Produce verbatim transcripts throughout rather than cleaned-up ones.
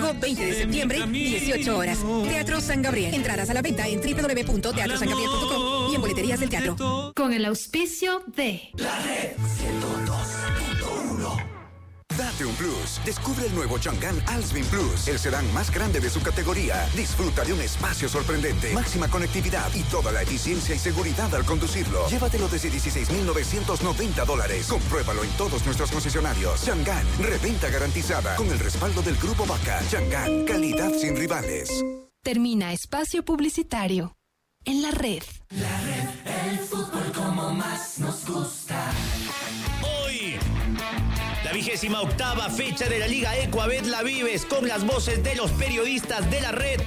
domingo veinte de septiembre, dieciocho horas. Teatro San Gabriel. Entradas a la venta en doble u doble u doble u punto teatro san gabriel punto com y en boleterías del teatro. Con el auspicio de La Red ciento dos punto uno. Date un plus. Descubre el nuevo Chang'an Alsvin Plus, el sedán más grande de su categoría. Disfruta de un espacio sorprendente, máxima conectividad y toda la eficiencia y seguridad al conducirlo. Llévatelo desde dieciséis mil novecientos noventa dólares. Compruébalo en todos nuestros concesionarios. Chang'an, reventa garantizada con el respaldo del Grupo Vaca. Chang'an, calidad sin rivales. Termina espacio publicitario en la red. La Red, el fútbol como más nos gusta. Hoy, la vigésima octava fecha de la Liga Ecuabet la vives con las voces de los periodistas de la Red.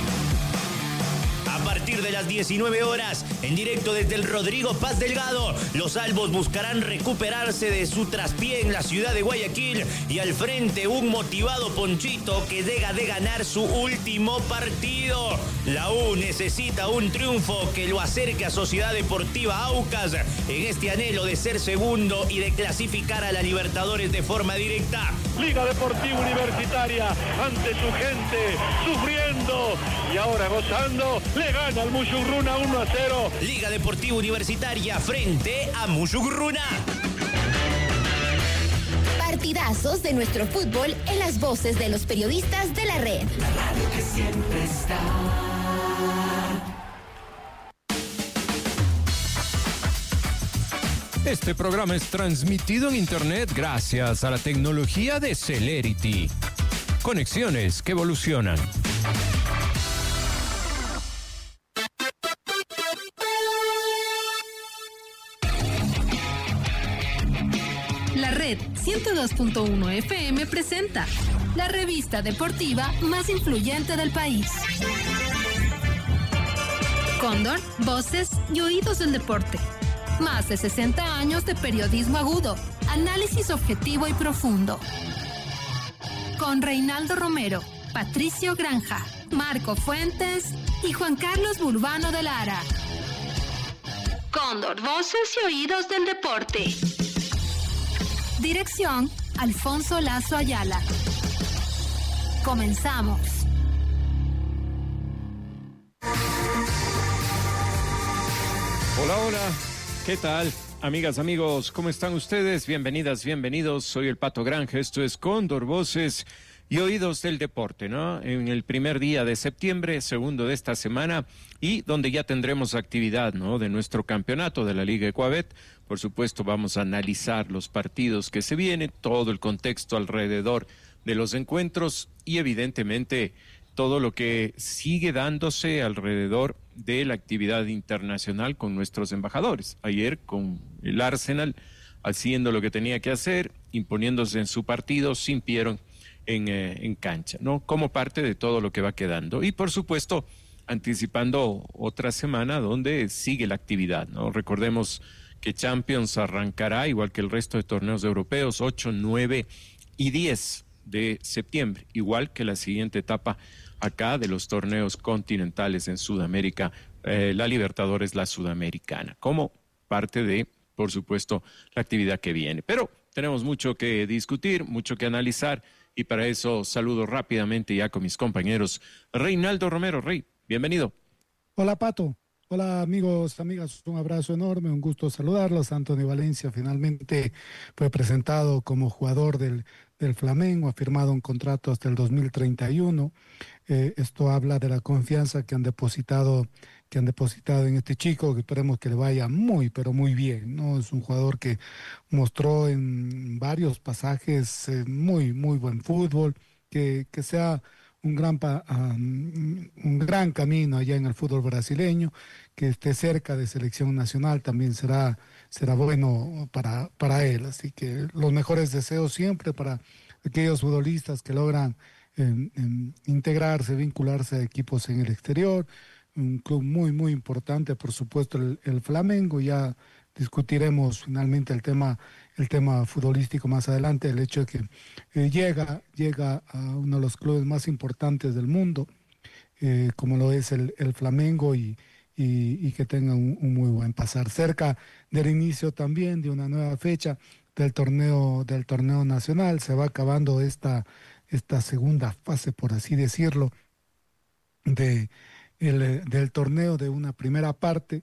A partir de las diecinueve horas, en directo desde el Rodrigo Paz Delgado, los albos buscarán recuperarse de su traspié en la ciudad de Guayaquil y al frente un motivado Ponchito que llega de ganar su último partido. La U necesita un triunfo que lo acerque a Sociedad Deportiva Aucas en este anhelo de ser segundo y de clasificar a la Libertadores de forma directa. Liga Deportiva Universitaria ante su gente, sufriendo y ahora gozando, le gana al Mushurruna uno a cero. Liga Deportiva Universitaria frente a Mushurruna. Partidazos de nuestro fútbol en las voces de los periodistas de la Red. La radio que siempre está. Este programa es transmitido en internet gracias a la tecnología de Celerity. Conexiones que evolucionan. La Red ciento dos punto uno F M presenta la revista deportiva más influyente del país. Cóndor, voces y oídos del deporte. Más de sesenta años de periodismo agudo, análisis objetivo y profundo. Con Reinaldo Romero, Patricio Granja, Marco Fuentes y Juan Carlos Burbano de Lara. Cóndor, voces y oídos del deporte. Dirección, Alfonso Lazo Ayala. Comenzamos. Hola, hola. ¿Qué tal? Amigas, amigos, ¿cómo están ustedes? Bienvenidas, bienvenidos. Soy el Pato Granja. Esto es Cóndor, voces y oídos del deporte, ¿no? En el primer día de septiembre, segundo de esta semana, y donde ya tendremos actividad, ¿no? De nuestro campeonato de la Liga Ecuabet. Por supuesto, vamos a analizar los partidos que se vienen, todo el contexto alrededor de los encuentros y, evidentemente, todo lo que sigue dándose alrededor de la actividad internacional con nuestros embajadores. Ayer, con el Arsenal haciendo lo que tenía que hacer, imponiéndose en su partido, se impidieron en, eh, en cancha, ¿no? Como parte de todo lo que va quedando. Y, por supuesto, anticipando otra semana donde sigue la actividad, ¿no? Recordemos que Champions arrancará, igual que el resto de torneos europeos, ocho, nueve y diez de septiembre, igual que la siguiente etapa acá de los torneos continentales en Sudamérica, eh, la Libertadores, la Sudamericana, como parte de, por supuesto, la actividad que viene. Pero tenemos mucho que discutir, mucho que analizar, y para eso saludo rápidamente ya con mis compañeros. Reinaldo Romero, Rey, bienvenido. Hola, Pato. Hola, amigos, amigas, un abrazo enorme, un gusto saludarlos. Anthony Valencia finalmente fue presentado como jugador del, del Flamengo, ha firmado un contrato hasta el dos mil treinta y uno. Eh, esto habla de la confianza que han depositado, que han depositado en este chico, que esperemos que le vaya muy, pero muy bien, ¿no? Es un jugador que mostró en varios pasajes eh, muy, muy buen fútbol, que, que sea un gran, pa, um, un gran camino allá en el fútbol brasileño, que esté cerca de selección nacional también será, será bueno para, para él. Así que los mejores deseos siempre para aquellos futbolistas que logran eh, eh, integrarse, vincularse a equipos en el exterior. Un club muy, muy importante, por supuesto, el, el Flamengo. Ya discutiremos finalmente el tema, el tema futbolístico más adelante, el hecho de que eh, llega, llega a uno de los clubes más importantes del mundo, eh, como lo es el, el Flamengo, y, y, y que tenga un, un muy buen pasar. Cerca del inicio también de una nueva fecha del torneo, del torneo nacional, se va acabando esta, esta segunda fase, por así decirlo, de el, del torneo, de una primera parte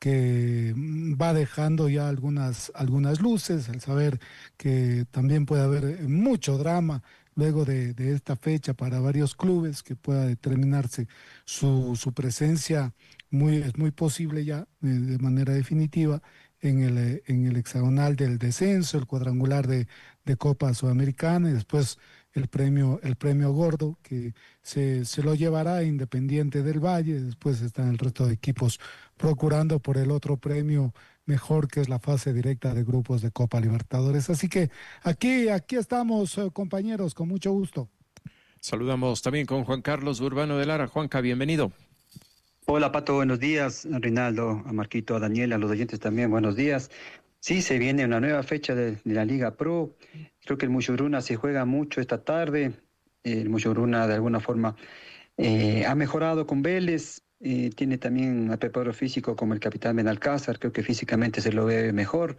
que va dejando ya algunas, algunas luces, al saber que también puede haber mucho drama luego de, de esta fecha para varios clubes, que pueda determinarse su, su presencia, muy, es muy posible ya eh, de manera definitiva en el, en el hexagonal del descenso, el cuadrangular de, de Copa Sudamericana, y después el premio, el premio gordo, que se, se lo llevará Independiente del Valle. Después están el resto de equipos procurando por el otro premio mejor, que es la fase directa de grupos de Copa Libertadores. Así que aquí, aquí estamos, eh, compañeros, con mucho gusto. Saludamos también con Juan Carlos Urbano de Lara. Juanca, bienvenido. Hola, Pato, buenos días. A Reinaldo, a Marquito, a Daniel, a los oyentes también, buenos días. Sí, se viene una nueva fecha de, de la Liga Pro. Creo que el Mushuruna se juega mucho esta tarde. El Mushuruna de alguna forma eh, ha mejorado con Vélez. Eh, tiene también a preparo físico como el capitán Benalcázar. Creo que físicamente se lo ve mejor.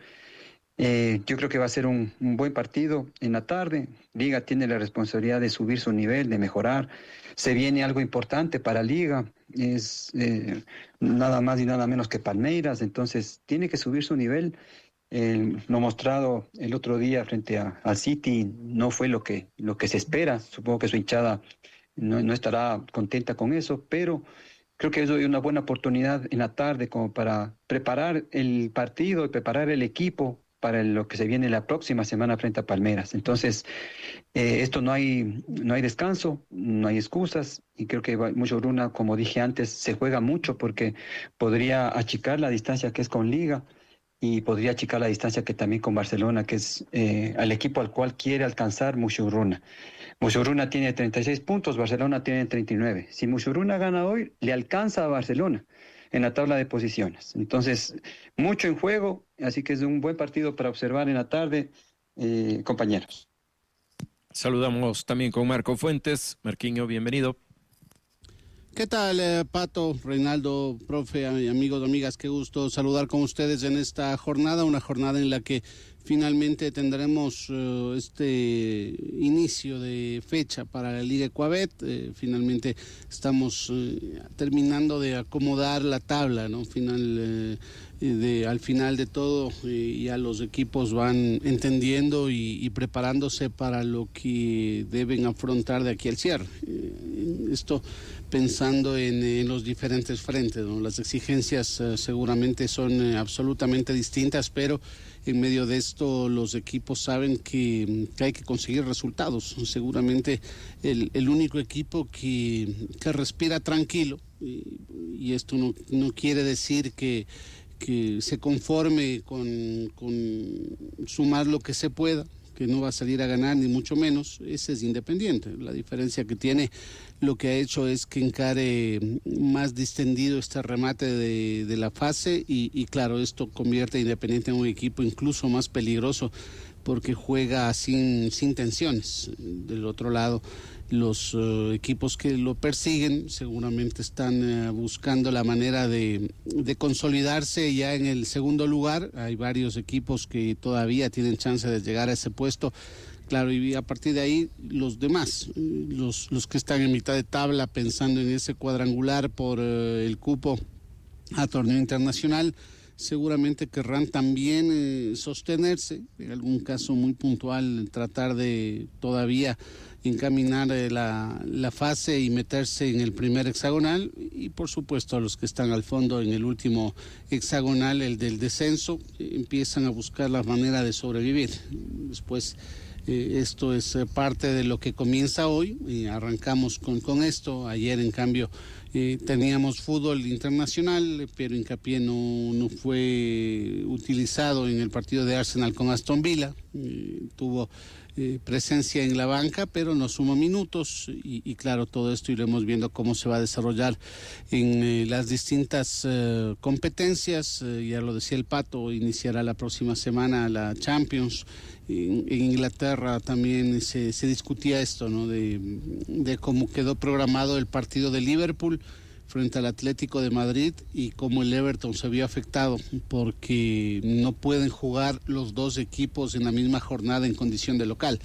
Eh, yo creo que va a ser un, un buen partido en la tarde. Liga tiene la responsabilidad de subir su nivel, de mejorar. Se viene algo importante para Liga. Es eh, nada más y nada menos que Palmeiras. Entonces tiene que subir su nivel. Eh, lo mostrado el otro día frente a, a City no fue lo que, lo que se espera. Supongo que su hinchada no, no estará contenta con eso, pero creo que es una buena oportunidad en la tarde como para preparar el partido y preparar el equipo para lo que se viene la próxima semana frente a Palmeiras. Entonces, eh, esto no hay, no hay descanso, no hay excusas, y creo que Mushuruna, como dije antes, se juega mucho porque podría achicar la distancia que es con Liga, y podría achicar la distancia que también con Barcelona, que es eh, al equipo al cual quiere alcanzar Mushuruna. Mushuruna tiene treinta y seis puntos, Barcelona tiene treinta y nueve. Si Mushuruna gana hoy, le alcanza a Barcelona en la tabla de posiciones. Entonces, mucho en juego, así que es un buen partido para observar en la tarde, eh, compañeros. Saludamos también con Marco Fuentes. Marquinho, bienvenido. ¿Qué tal, eh, Pato, Reinaldo, profe, amigos, amigas? Qué gusto saludar con ustedes en esta jornada, una jornada en la que finalmente tendremos uh, este inicio de fecha para la Liga Ecuabet. Eh, finalmente estamos uh, terminando de acomodar la tabla, ¿no? Final, eh, de, al final de todo, eh, ya los equipos van entendiendo y, y preparándose para lo que deben afrontar de aquí al cierre. Eh, esto pensando en, en los diferentes frentes, ¿no? Las exigencias uh, seguramente son uh, absolutamente distintas, pero en medio de esto los equipos saben que, que hay que conseguir resultados. Seguramente el, el único equipo que, que respira tranquilo, y, y esto no, no quiere decir que, que se conforme con, con sumar lo que se pueda, que no va a salir a ganar ni mucho menos, ese es Independiente. La diferencia que tiene, lo que ha hecho es que encare más distendido este remate de, de la fase, y, y claro, esto convierte a Independiente en un equipo incluso más peligroso porque juega sin, sin tensiones. Del otro lado, los uh, equipos que lo persiguen seguramente están uh, buscando la manera de, de consolidarse ya en el segundo lugar. Hay varios equipos que todavía tienen chance de llegar a ese puesto. Claro, y a partir de ahí los demás, los, los que están en mitad de tabla pensando en ese cuadrangular por uh, el cupo a torneo internacional, seguramente querrán también eh, sostenerse, en algún caso muy puntual, tratar de todavía encaminar eh, la, la fase y meterse en el primer hexagonal, y por supuesto a los que están al fondo en el último hexagonal, el del descenso, eh, empiezan a buscar la manera de sobrevivir. Después eh, esto es eh, parte de lo que comienza hoy, y arrancamos con, con esto. Ayer en cambio Eh, teníamos fútbol internacional, pero Hincapié no, no fue utilizado en el partido de Arsenal con Aston Villa. Eh, tuvo eh, presencia en la banca, pero no sumó minutos, y, y claro, todo esto iremos viendo cómo se va a desarrollar en eh, las distintas eh, competencias. Eh, ya lo decía el Pato, iniciará la próxima semana la Champions. En, en Inglaterra también se, se discutía esto, ¿no? De, de cómo quedó programado el partido de Liverpool frente al Atlético de Madrid, y cómo el Everton se vio afectado porque no pueden jugar los dos equipos en la misma jornada en condición de local.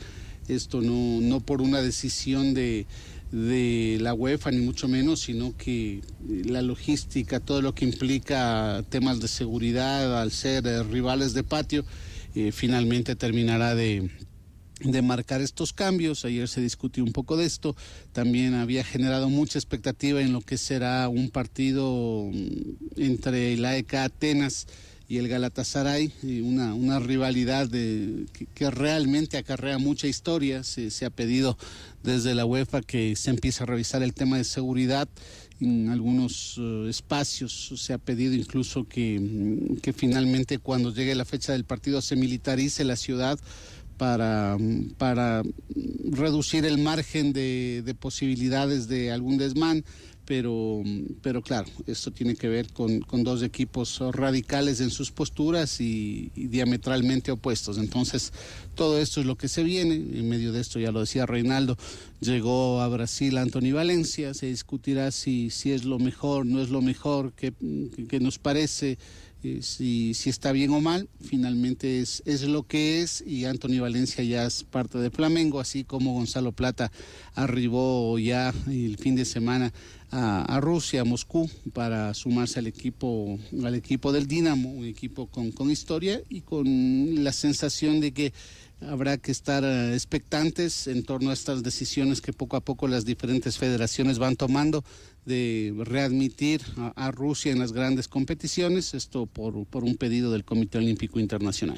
Esto no, no por una decisión de, de la UEFA, ni mucho menos, sino que la logística, todo lo que implica temas de seguridad, al ser eh, rivales de patio, eh, finalmente terminará de... de marcar estos cambios. Ayer se discutió un poco de esto, también había generado mucha expectativa en lo que será un partido entre el A E K Atenas y el Galatasaray, una, una rivalidad de, que, que realmente acarrea mucha historia. Se, se ha pedido desde la UEFA que se empiece a revisar el tema de seguridad en algunos uh, espacios. Se ha pedido incluso que, que finalmente cuando llegue la fecha del partido se militarice la ciudad para, para reducir el margen de, de posibilidades de algún desmán, pero, pero claro, esto tiene que ver con, con dos equipos radicales en sus posturas y, y diametralmente opuestos. Entonces, todo esto es lo que se viene. En medio de esto, ya lo decía Reinaldo, llegó a Brasil Anthony Valencia, se discutirá si, si es lo mejor, no es lo mejor, qué, qué nos parece, Eh, si, si está bien o mal. Finalmente es, es lo que es, y Anthony Valencia ya es parte de Flamengo, así como Gonzalo Plata arribó ya el fin de semana a, a Rusia, a Moscú, para sumarse al equipo, al equipo del Dinamo, un equipo con, con historia y con la sensación de que habrá que estar uh, expectantes en torno a estas decisiones que poco a poco las diferentes federaciones van tomando de readmitir a, a Rusia en las grandes competiciones, esto por, por un pedido del Comité Olímpico Internacional.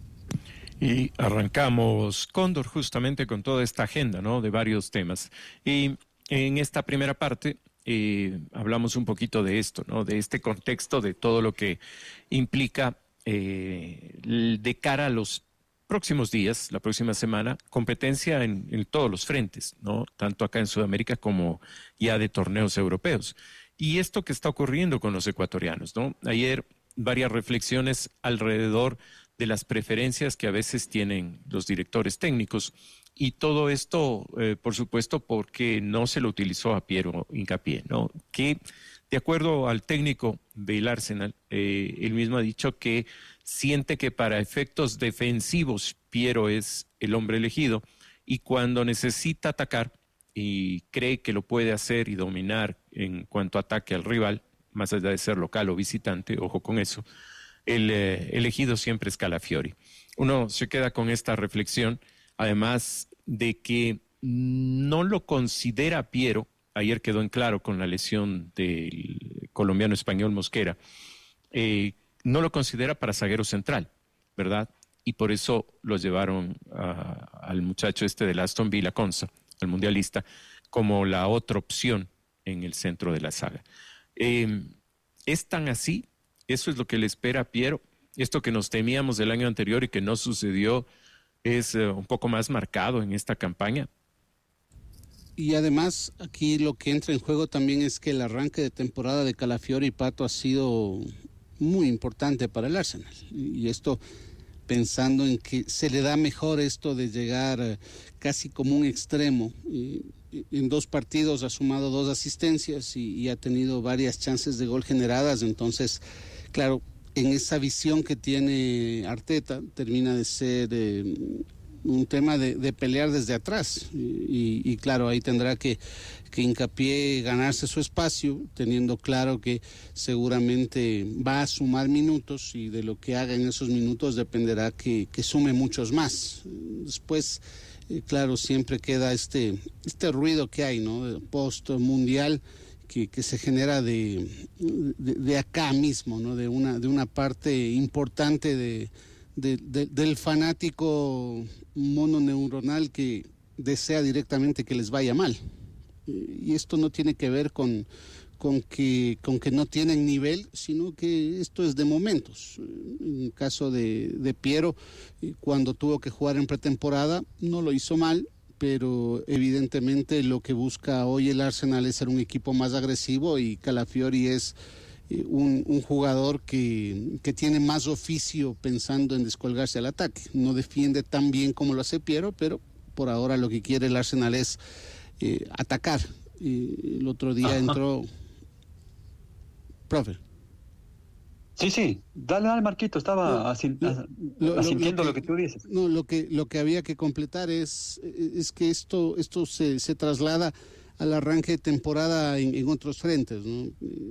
Y arrancamos, Cóndor, justamente con toda esta agenda, ¿no?, de varios temas. Y en esta primera parte eh, hablamos un poquito de esto, ¿no?, de este contexto, de todo lo que implica eh, de cara a los próximos días, la próxima semana, competencia en, en todos los frentes, ¿no?, tanto acá en Sudamérica como ya de torneos europeos. Y esto que está ocurriendo con los ecuatorianos, ¿no? Ayer varias reflexiones alrededor de las preferencias que a veces tienen los directores técnicos, y todo esto, eh, por supuesto, porque no se lo utilizó a Piero Hincapié, ¿no?, que de acuerdo al técnico del Arsenal, eh, él mismo ha dicho que siente que para efectos defensivos Piero es el hombre elegido, y cuando necesita atacar y cree que lo puede hacer y dominar en cuanto ataque al rival, más allá de ser local o visitante, ojo con eso, el eh, elegido siempre es Calafiori. Uno se queda con esta reflexión, además de que no lo considera Piero. Ayer quedó en claro con la lesión del colombiano español Mosquera, eh, no lo considera para zaguero central, ¿verdad? Y por eso lo llevaron a, al muchacho este del Aston Villa, Konsa, al mundialista, como la otra opción en el centro de la saga. Eh, ¿Es tan así? ¿Eso es lo que le espera a Piero? Esto que nos temíamos del año anterior y que no sucedió, ¿es uh, un poco más marcado en esta campaña? Y además aquí lo que entra en juego también es que el arranque de temporada de Calafiori y Pato ha sido muy importante para el Arsenal, y esto pensando en que se le da mejor esto de llegar casi como un extremo. Y en dos partidos ha sumado dos asistencias y, y ha tenido varias chances de gol generadas. Entonces, claro, en esa visión que tiene Arteta termina de ser eh, un tema de, de pelear desde atrás, y, y claro, ahí tendrá que, que Hincapié ganarse su espacio, teniendo claro que seguramente va a sumar minutos, y de lo que haga en esos minutos dependerá que, que sume muchos más. Después, eh, claro, siempre queda este, este ruido que hay, ¿no?, post mundial, que, que se genera de, de, de acá mismo, ¿no?, de una, de una parte importante de De, de, del fanático mononeuronal que desea directamente que les vaya mal. Y esto no tiene que ver con, con, que, con que no tienen nivel, sino que esto es de momentos. En el caso de, de Piero, cuando tuvo que jugar en pretemporada, no lo hizo mal, pero evidentemente lo que busca hoy el Arsenal es ser un equipo más agresivo, y Calafiori es Un, un jugador que, que tiene más oficio pensando en descolgarse al ataque. No defiende tan bien como lo hace Piero, pero por ahora lo que quiere el Arsenal es eh, atacar. Eh, el otro día Ajá. entró... Profe. Sí, sí, dale, dale, Marquito, estaba No, asin- lo- as- lo- lo- asintiendo lo lo que- que, tú dices. No, lo que, lo que había que completar es, es que esto, esto se, se traslada al arranque de temporada en, en otros frentes, ¿no?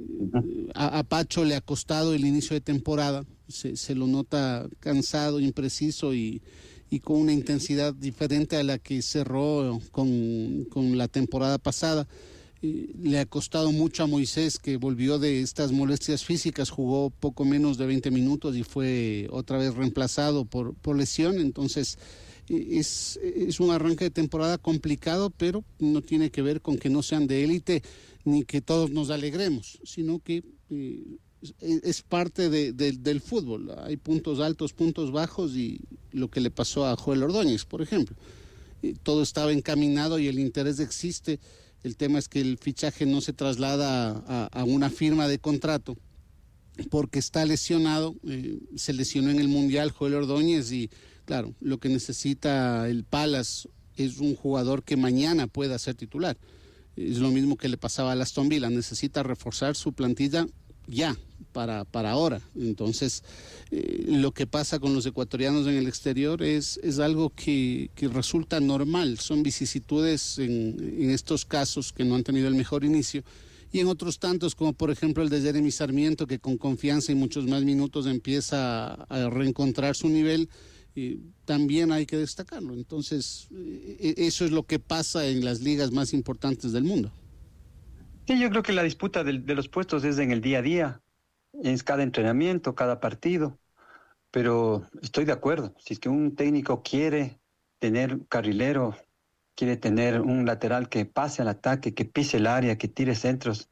A, a Pacho le ha costado el inicio de temporada, se, se lo nota cansado, impreciso y, y con una intensidad diferente a la que cerró con, con la temporada pasada. Eh, Le ha costado mucho a Moisés, que volvió de estas molestias físicas, jugó poco menos de veinte minutos y fue otra vez reemplazado por, por lesión. Entonces eh, es, es un arranque de temporada complicado, pero no tiene que ver con que no sean de élite ni que todos nos alegremos, sino que eh, es, es parte de, de, del fútbol. Hay puntos altos, puntos bajos, y lo que le pasó a Joel Ordóñez, por ejemplo. Eh, todo estaba encaminado y el interés existe. El tema es que el fichaje no se traslada a, a una firma de contrato porque está lesionado, eh, se lesionó en el Mundial Joel Ordóñez y claro, lo que necesita el Palace es un jugador que mañana pueda ser titular. Es lo mismo que le pasaba a Aston Villa, necesita reforzar su plantilla ya, para, para ahora. Entonces, eh, lo que pasa con los ecuatorianos en el exterior es, es algo que, que resulta normal. Son vicisitudes en, en estos casos que no han tenido el mejor inicio. Y en otros tantos, como por ejemplo el de Jeremy Sarmiento, que con confianza y muchos más minutos empieza a, a reencontrar su nivel, eh, también hay que destacarlo. Entonces, eh, eso es lo que pasa en las ligas más importantes del mundo. Sí, yo creo que la disputa de, de los puestos es en el día a día, es cada entrenamiento, cada partido, pero estoy de acuerdo. Si es que un técnico quiere tener carrilero, quiere tener un lateral que pase al ataque, que pise el área, que tire centros,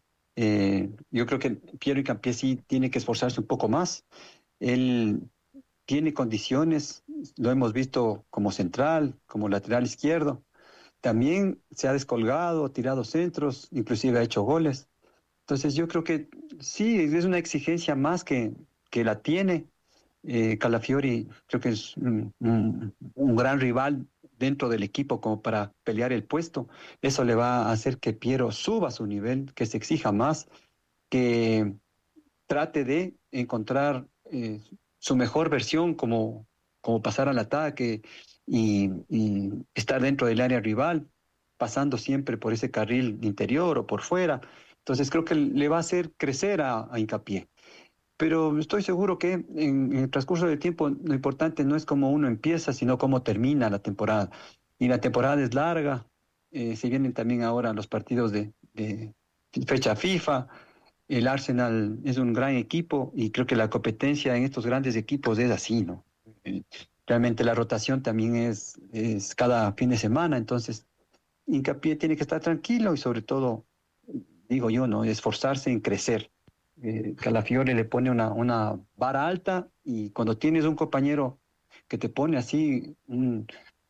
eh, yo creo que Piero Hincapié sí tiene que esforzarse un poco más. Él tiene condiciones, lo hemos visto como central, como lateral izquierdo. También se ha descolgado, tirado centros, inclusive ha hecho goles. Entonces yo creo que sí, es una exigencia más que, que la tiene. Eh, Calafiori creo que es un, un, un gran rival dentro del equipo como para pelear el puesto. Eso le va a hacer que Piero suba su nivel, que se exija más, que trate de encontrar eh, su mejor versión, como, como pasar al ataque y, y estar dentro del área rival, pasando siempre por ese carril interior o por fuera. Entonces creo que le va a hacer crecer a, a Hincapié. Pero estoy seguro que en, en el transcurso del tiempo lo importante no es cómo uno empieza, sino cómo termina la temporada. Y la temporada es larga, eh, se vienen también ahora los partidos de, de fecha FIFA. El Arsenal es un gran equipo y creo que la competencia en estos grandes equipos es así, ¿no? Eh, realmente la rotación también es, es cada fin de semana, entonces Hincapié tiene que estar tranquilo y sobre todo, digo yo, ¿no?, esforzarse en crecer. Eh, Calafiore le pone una, una vara alta y cuando tienes un compañero que te pone así un,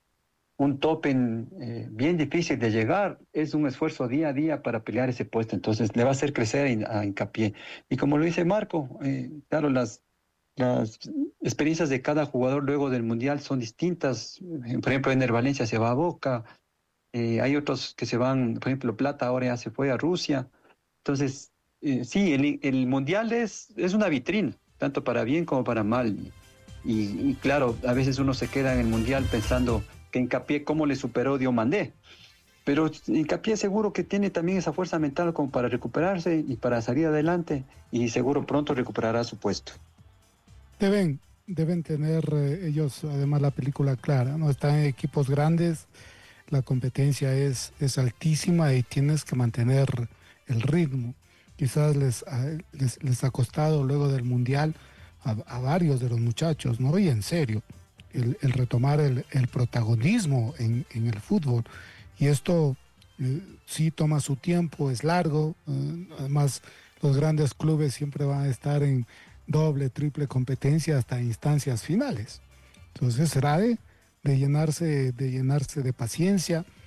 un tope en, eh, bien difícil de llegar, es un esfuerzo día a día para pelear ese puesto. Entonces le va a hacer crecer a, a Hincapié. Y como lo dice Marco, eh, claro, las, las experiencias de cada jugador luego del Mundial son distintas. Por ejemplo, Ener Valencia se va a Boca, eh, hay otros que se van, por ejemplo, Plata ahora ya se fue a Rusia. Entonces, Eh, sí, el, el Mundial es, es una vitrina, tanto para bien como para mal. Y, y claro, a veces uno se queda en el Mundial pensando que Hincapié cómo le superó Diomandé. Pero Hincapié seguro que tiene también esa fuerza mental como para recuperarse y para salir adelante. Y seguro pronto recuperará su puesto. Deben, deben tener eh, ellos además la película clara, ¿no? Están en equipos grandes, la competencia es, es altísima y tienes que mantener el ritmo. Quizás les, les, les ha costado luego del Mundial a, a varios de los muchachos, ¿no? Y en serio, el, el retomar el, el protagonismo en, en el fútbol. Y esto eh, sí toma su tiempo, es largo. Eh, además, los grandes clubes siempre van a estar en doble, triple competencia hasta instancias finales. Entonces será de, de, llenarse, de llenarse de paciencia,